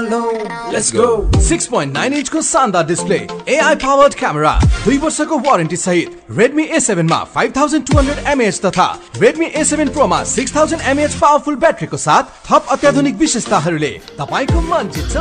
Let's go. 6.9 inch को शानदार display, AI powered camera, 2 वर्षको वारेन्टी सहित Redmi A7 मा 5200 mAh तथा Redmi A7 Pro मा 6000 mAh पावरफुल ब्याट्रीको साथ थप अत्याधुनिक विशेषताहरूले तपाईको मन जित्छ